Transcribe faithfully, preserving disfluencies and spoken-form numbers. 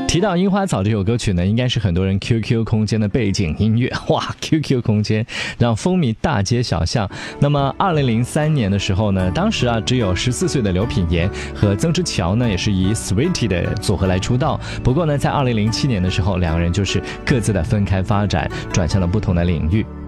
提到樱花草这首歌曲呢，应该是很多人 Q Q 空间的背景音乐。哇 Q Q 空间让风靡大街小巷。那么二零零三年的时候呢，当时啊只有十四岁的刘品言和曾之乔呢，也是以 Sweetie 的组合来出道。不过呢，在二零零七年的时候，两个人就是各自的分开发展，转向了不同的领域。